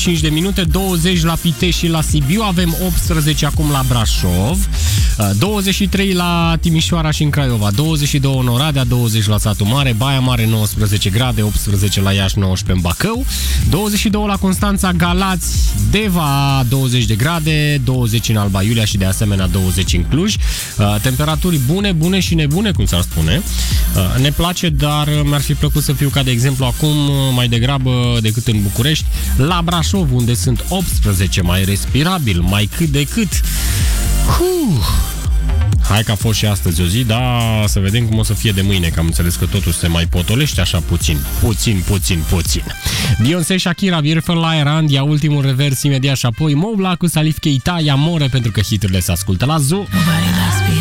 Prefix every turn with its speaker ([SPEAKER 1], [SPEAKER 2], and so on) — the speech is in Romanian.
[SPEAKER 1] 5 de minute, 20 la Pitești și la Sibiu, avem 18 acum la Brașov, 23 la Timișoara și în Craiova, 22 în Oradea, 20 la Satu Mare, Baia Mare 19 grade, 18 la Iași, 19 în Bacău, 22 la Constanța, Galați, Deva 20 de grade, 20 în Alba Iulia și de asemenea 20 în Cluj. Temperaturi bune și nebune, cum s-ar spune. Ne place, dar mi-ar fi plăcut să fiu ca de exemplu acum, mai degrabă decât în București, la Brașov, unde sunt 18, mai respirabil, mai cât de cât. Hai că a fost și astăzi o zi, dar să vedem cum o să fie de mâine, că am înțeles că totul se mai potolește așa puțin. Beyoncé, Shakira, Beautiful Lie Around, ia ultimul revers imediat și apoi Mobla cu Salif Keita, ia More, pentru că hiturile se ascultă la Zoo.